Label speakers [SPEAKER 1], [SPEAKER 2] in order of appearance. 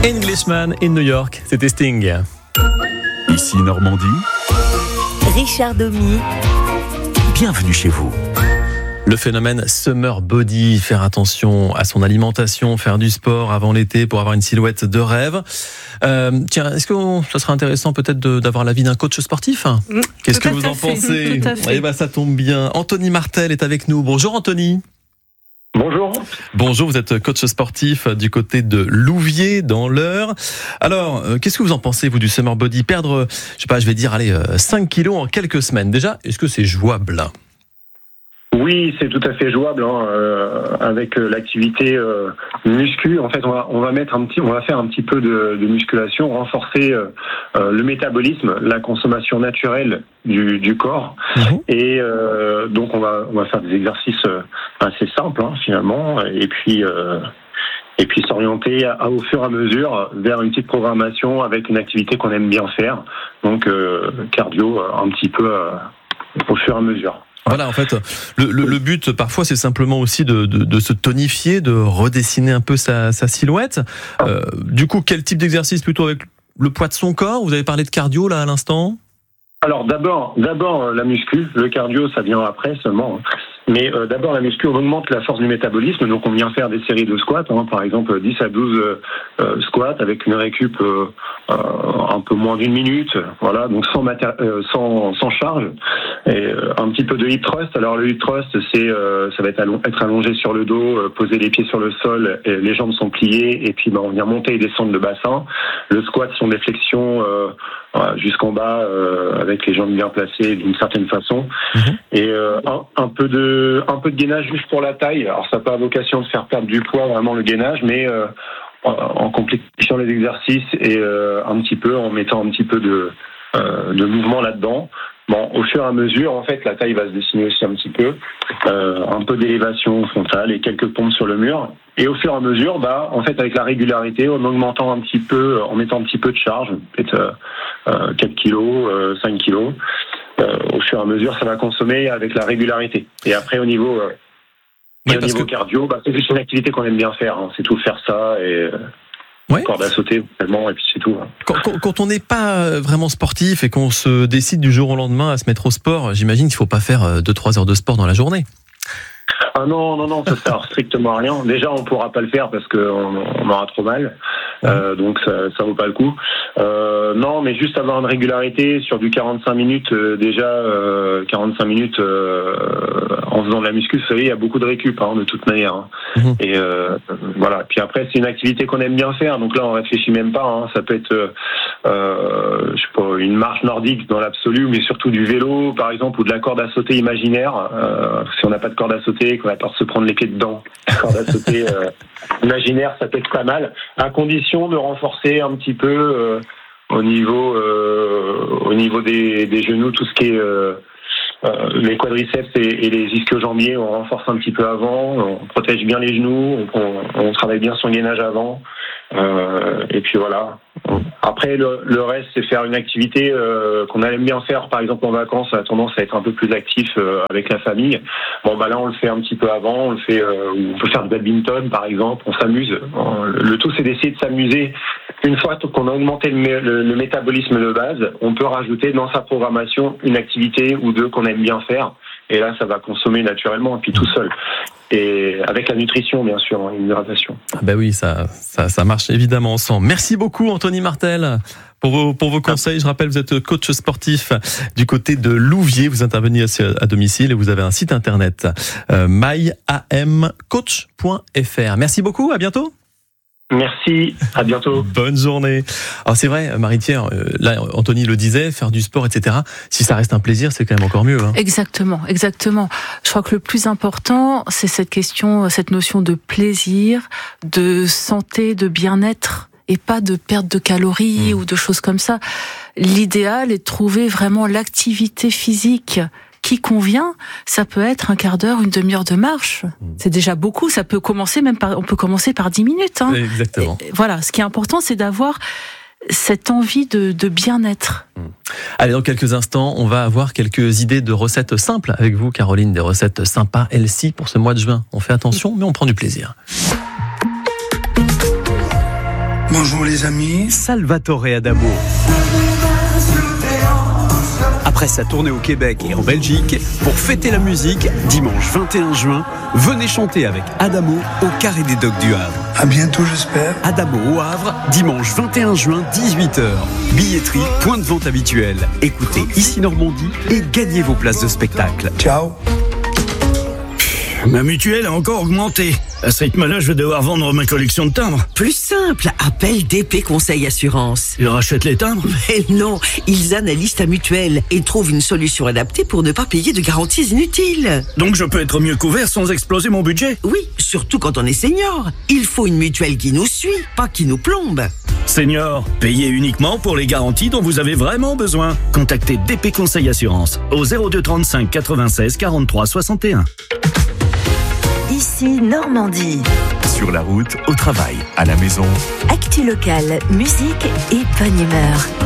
[SPEAKER 1] Englishman in New York, c'était Sting.
[SPEAKER 2] Ici Normandie.
[SPEAKER 3] Richard Domy.
[SPEAKER 2] Bienvenue chez vous.
[SPEAKER 1] Le phénomène summer body, faire attention à son alimentation, faire du sport avant l'été pour avoir une silhouette de rêve. Tiens, est-ce que ça serait intéressant peut-être d'avoir l'avis d'un coach sportif ? Qu'est-ce que vous en pensez ? Eh ben, ça tombe bien. Anthony Martel est avec nous. Bonjour Anthony.
[SPEAKER 4] Bonjour.
[SPEAKER 1] Bonjour, vous êtes coach sportif du côté de Louviers, dans l'Eure. Alors, qu'est-ce que vous en pensez, vous, du summer body ? Perdre, je vais dire, 5 kilos en quelques semaines. Déjà, est-ce que c'est jouable ?
[SPEAKER 4] Oui, c'est tout à fait jouable avec l'activité muscu. En fait, on va faire un petit peu de musculation, renforcer le métabolisme, la consommation naturelle du corps. Et donc on va faire des exercices assez simples finalement, et puis s'orienter au fur et à mesure vers une petite programmation avec une activité qu'on aime bien faire. Donc cardio un petit peu au fur et à mesure.
[SPEAKER 1] Voilà, en fait, le but parfois c'est simplement aussi de se tonifier, de redessiner un peu sa silhouette. Du coup, quel type d'exercice plutôt avec le poids de son corps ? Vous avez parlé de cardio là à l'instant ?
[SPEAKER 4] Alors d'abord la muscu, le cardio ça vient après seulement. Mais d'abord la muscu, on augmente la force du métabolisme, donc on vient faire des séries de squats, par exemple 10 à 12 squats avec une récup un peu moins d'une minute, voilà, donc sans charge, et un petit peu de hip thrust. Alors le hip thrust, ça va être allongé sur le dos, poser les pieds sur le sol, et les jambes sont pliées, et puis on vient monter et descendre le bassin. Le squat sont des flexions jusqu'en bas avec les jambes bien placées d'une certaine façon, et un peu de gainage juste pour la taille. Alors ça n'a pas vocation de faire perdre du poids vraiment le gainage, mais en complexifiant les exercices et en mettant un petit peu de mouvement là-dedans. Bon, au fur et à mesure, en fait, la taille va se dessiner aussi un petit peu, un peu d'élévation frontale et quelques pompes sur le mur. Et au fur et à mesure, en fait, avec la régularité, en augmentant un petit peu, en mettant un petit peu de charge, peut-être 4 kilos, 5 kilos, au fur et à mesure, ça va consommer avec la régularité. Et après, au niveau cardio, c'est juste une activité qu'on aime bien faire. C'est tout faire ça et corde à sauter, tellement, et puis c'est tout.
[SPEAKER 1] Quand on n'est pas vraiment sportif et qu'on se décide du jour au lendemain à se mettre au sport, j'imagine qu'il ne faut pas faire 2-3 heures de sport dans la journée.
[SPEAKER 4] Ah non, ça sert strictement à rien. Déjà, on pourra pas le faire parce qu'on aura trop mal, donc ça vaut pas le coup. Non, mais juste avoir une régularité sur du 45 minutes, 45 minutes en faisant de la muscu, vous savez, il y a beaucoup de récup de toute manière. Et voilà. Puis après, c'est une activité qu'on aime bien faire, donc là, on réfléchit même pas. Ça peut être, une marche nordique dans l'absolu, mais surtout du vélo, par exemple, ou de la corde à sauter imaginaire. Si on n'a pas de corde à sauter, qu'on a peur de se prendre les pieds dedans, la corde à sauter imaginaire, ça peut être pas mal, à condition de renforcer un petit peu au niveau des genoux, tout ce qui est les quadriceps et les ischio-jambiers, on renforce un petit peu avant, on protège bien les genoux, on travaille bien son gainage avant, et puis voilà. Après, le reste, c'est faire une activité qu'on aime bien faire. Par exemple, en vacances, on a tendance à être un peu plus actif avec la famille. Là, on le fait un petit peu avant. On peut faire du badminton, par exemple. On s'amuse. Le tout, c'est d'essayer de s'amuser. Une fois qu'on a augmenté le métabolisme de base, on peut rajouter dans sa programmation une activité ou deux qu'on aime bien faire. Et là, ça va consommer naturellement, et puis tout seul. Et avec la nutrition, bien sûr, une hydratation.
[SPEAKER 1] Oui, ça marche évidemment ensemble. Merci beaucoup, Anthony Martel, pour vos conseils. Je rappelle, vous êtes coach sportif du côté de Louviers. Vous intervenez à domicile et vous avez un site internet, myamcoach.fr. Merci beaucoup, à bientôt.
[SPEAKER 4] Merci, à bientôt.
[SPEAKER 1] Bonne journée. Alors c'est vrai, Marie-Pierre, là Anthony le disait, faire du sport, etc. Si ça reste un plaisir, c'est quand même encore mieux.
[SPEAKER 5] Exactement. Je crois que le plus important, c'est cette notion de plaisir, de santé, de bien-être, et pas de perte de calories ou de choses comme ça. L'idéal est de trouver vraiment l'activité physique qui convient. Ça peut être un quart d'heure, une demi-heure de marche. C'est déjà beaucoup. Ça peut commencer on peut commencer par 10 minutes.
[SPEAKER 1] Exactement.
[SPEAKER 5] Et voilà. Ce qui est important, c'est d'avoir cette envie de bien-être.
[SPEAKER 1] Allez, dans quelques instants, on va avoir quelques idées de recettes simples avec vous, Caroline, des recettes sympas, healthy pour ce mois de juin. On fait attention, mais on prend du plaisir.
[SPEAKER 6] Bonjour les amis.
[SPEAKER 7] Salvatore Adamo. Après sa tournée au Québec et en Belgique, pour fêter la musique, dimanche 21 juin, venez chanter avec Adamo au Carré des Docks du Havre.
[SPEAKER 6] À bientôt, j'espère.
[SPEAKER 7] Adamo au Havre, dimanche 21 juin, 18h. Billetterie, point de vente habituel. Écoutez Ici Normandie et gagnez vos places de spectacle.
[SPEAKER 6] Ciao.
[SPEAKER 8] Ma mutuelle a encore augmenté. À ce rythme-là, je vais devoir vendre ma collection de timbres.
[SPEAKER 9] Plus simple, appelle DP Conseil Assurance.
[SPEAKER 8] Ils rachètent les timbres ?
[SPEAKER 9] Mais non, ils analysent ta mutuelle et trouvent une solution adaptée pour ne pas payer de garanties inutiles.
[SPEAKER 8] Donc je peux être mieux couvert sans exploser mon budget ?
[SPEAKER 9] Oui, surtout quand on est senior. Il faut une mutuelle qui nous suit, pas qui nous plombe.
[SPEAKER 8] Senior, payez uniquement pour les garanties dont vous avez vraiment besoin. Contactez DP Conseil Assurance au 02 35 96 43 61.
[SPEAKER 3] Ici Normandie.
[SPEAKER 2] Sur la route, au travail, à la maison.
[SPEAKER 3] Actu locale, musique et bonne humeur.